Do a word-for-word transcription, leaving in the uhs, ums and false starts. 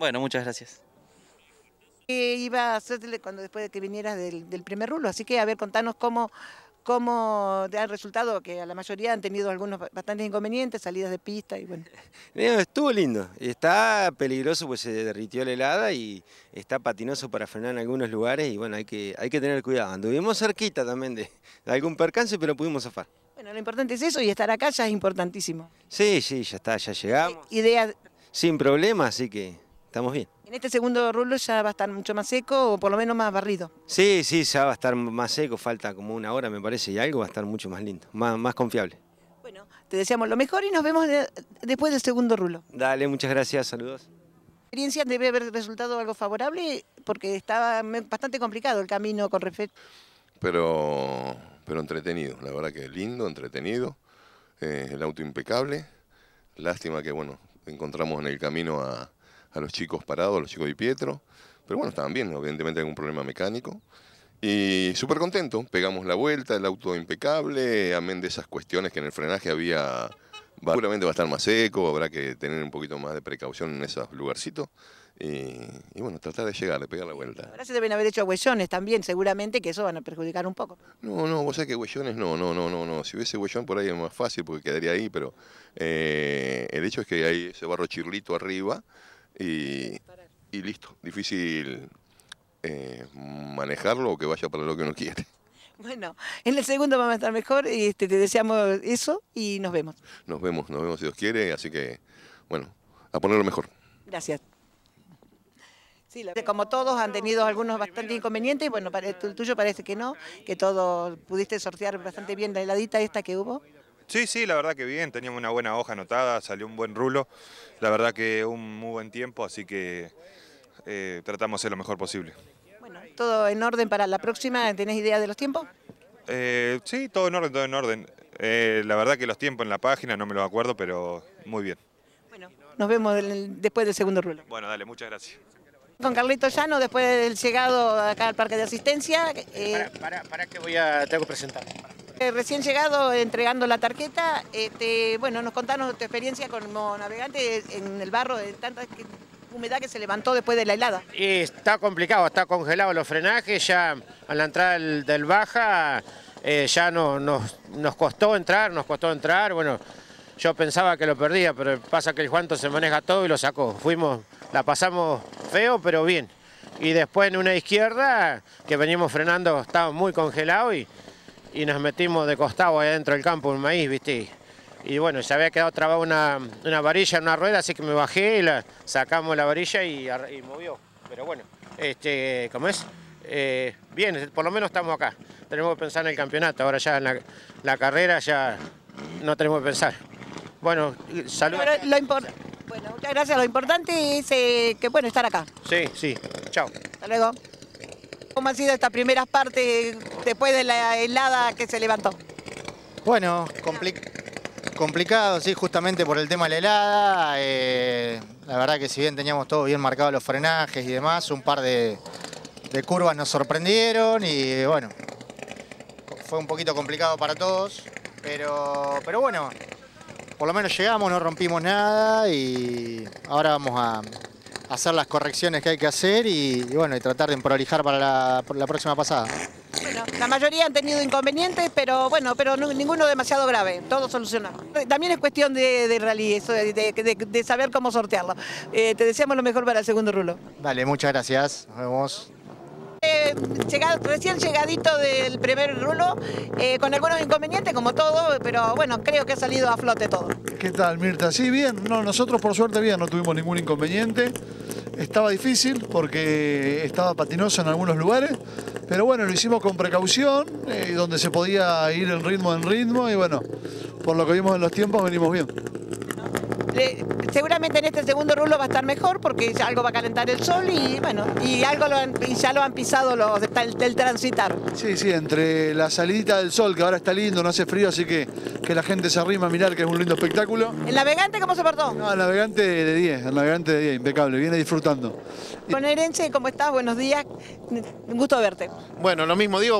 Bueno, muchas gracias. Que iba a hacerle cuando después de que vinieras del, del primer rulo, así que a ver, contanos cómo, cómo te ha resultado, que a la mayoría han tenido algunos bastantes inconvenientes, salidas de pista y bueno. No, estuvo lindo, está peligroso pues se derritió la helada y está patinoso para frenar en algunos lugares y bueno, hay que, hay que tener cuidado. Anduvimos cerquita también de, de algún percance, pero pudimos zafar. Bueno, lo importante es eso y estar acá ya es importantísimo. Sí, sí, ya está, ya llegamos. Idea, Sin problema, así que estamos bien. en este segundo rulo ya va a estar mucho más seco o por lo menos más barrido. Sí, sí, ya va a estar más seco, falta como una hora me parece y algo va a estar mucho más lindo, más, más confiable. Bueno, te deseamos lo mejor y nos vemos de- después del segundo rulo. Dale, muchas gracias, saludos. La experiencia debe haber resultado algo favorable porque estaba me- bastante complicado el camino con respecto. pero, pero entretenido, la verdad que lindo, entretenido, eh, el auto impecable, lástima que bueno, encontramos en el camino a, a los chicos parados, a los chicos de Pietro, pero bueno, estaban bien, evidentemente algún problema mecánico, y súper contento, pegamos la vuelta, el auto impecable, amén de esas cuestiones que en el frenaje había, va- seguramente va a estar más seco, habrá que tener un poquito más de precaución en esos lugarcitos, y, y bueno, tratar de llegar, de pegar la vuelta. Ahora se deben haber hecho huellones también, seguramente que eso van a perjudicar un poco. No, no, vos sabés que huellones no, no, no, no, no. Si hubiese huellón por ahí es más fácil porque quedaría ahí, pero eh, el hecho es que hay ese barro chirlito arriba y, y listo. Difícil eh, manejarlo o que vaya para lo que uno quiere. Bueno, en el segundo vamos a estar mejor y este, te deseamos eso y nos vemos. Nos vemos, nos vemos si Dios quiere, así que, bueno, a ponerlo mejor. Gracias. Sí, la- como todos han tenido algunos bastante inconvenientes, bueno, para- el tuyo parece que no, que todo pudiste sortear bastante bien la heladita esta que hubo. Sí, sí, la verdad que bien, teníamos una buena hoja anotada, salió un buen rulo, la verdad que un muy buen tiempo, así que eh, tratamos de hacer lo mejor posible. Bueno, todo en orden para la próxima, ¿tenés idea de los tiempos? Eh, sí, todo en orden, todo en orden. Eh, la verdad que los tiempos en la página no me los acuerdo, pero muy bien. Bueno, nos vemos del- después del segundo rulo. Bueno, dale, muchas gracias. Con Carlito Llano, después del llegado acá al Parque de Asistencia, eh, Para, para, para que voy a, tengo que presentar. eh, recién llegado entregando la tarjeta, este, bueno, nos contanos tu experiencia como navegante en el barro de tanta que- humedad que se levantó después de la helada. Y está complicado, está congelado los frenajes, ya a la entrada del, del baja eh, ya no, nos, nos costó entrar, nos costó entrar, bueno, yo pensaba que lo perdía, pero pasa que el Juanto se maneja todo y lo sacó. Fuimos, la pasamos feo, pero bien. Y después en una izquierda, que veníamos frenando, estaba muy congelado y, y nos metimos de costado ahí adentro del campo, en maíz, ¿viste? Y bueno, se había quedado trabada una, una varilla en una rueda, así que me bajé y la, sacamos la varilla y, ar- y movió. Pero bueno, este, ¿cómo es? Eh, bien, por lo menos estamos acá. Tenemos que pensar en el campeonato, ahora ya en la, la carrera ya no tenemos que pensar. Bueno, saludos. Pero lo impor- bueno, muchas gracias. Lo importante es eh, que, bueno, estar acá. Sí, sí, chao. Hasta luego. ¿Cómo han sido estas primeras partes después de la helada que se levantó? Bueno, compli- complicado, sí, justamente por el tema de la helada. eh, la verdad que si bien teníamos todo bien marcado los frenajes y demás, un par de, de curvas nos sorprendieron y bueno, fue un poquito complicado para todos, pero, pero bueno, por lo menos llegamos, no rompimos nada y ahora vamos a hacer las correcciones que hay que hacer y, y bueno, y tratar de prolijar para la, para la próxima pasada. Bueno, la mayoría han tenido inconvenientes, pero bueno, pero no- ninguno demasiado grave, todo solucionado. También es cuestión de, de rally, eso, de, de- de- de saber cómo sortearlo. Eh, te deseamos lo mejor para el segundo rulo. Dale, muchas gracias, nos vemos. Eh, llegado- recién llegadito del primer rulo, eh, con algunos inconvenientes como todo, pero bueno, creo que ha salido a flote todo. ¿Qué tal, Mirta? Sí, bien. No, nosotros por suerte bien, no tuvimos ningún inconveniente. Estaba difícil porque estaba patinoso en algunos lugares, pero bueno, lo hicimos con precaución, eh, donde se podía ir el ritmo en ritmo y bueno, por lo que vimos en los tiempos venimos bien. Eh, seguramente en este segundo rulo va a estar mejor porque ya algo va a calentar el sol y bueno, y algo lo han- y ya lo han pisado los de- del, del transitar. Sí, sí, entre la salidita del sol, que ahora está lindo, no hace frío, así que, que la gente se arrima a mirar, que es un lindo espectáculo. ¿El navegante cómo se portó? No, el navegante de diez, el navegante de diez, impecable, viene disfrutando. Bonaerense, ¿cómo estás? Buenos días, un gusto verte. Bueno, lo mismo digo.